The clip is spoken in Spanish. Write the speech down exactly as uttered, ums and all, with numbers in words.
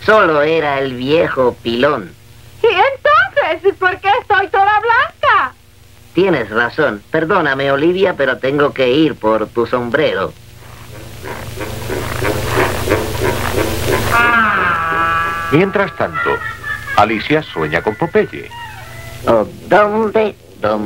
Solo era el viejo pilón. ¿Y entonces por qué estoy toda blanca? Tienes razón. Perdóname, Olivia, pero tengo que ir por tu sombrero. Mientras tanto, Alicia sueña con Popeye. ¿O dónde